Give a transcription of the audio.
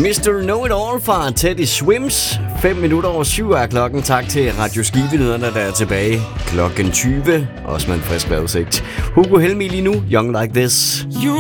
Mr. Know-It-All fra Teddy Swims. 5 minutter over 7 er klokken. Tak til Radio Skive-nyhederne, der er tilbage klokken 20. Også med en frisk vejrudsigt. Hugo Helmi lige nu. Young Like This.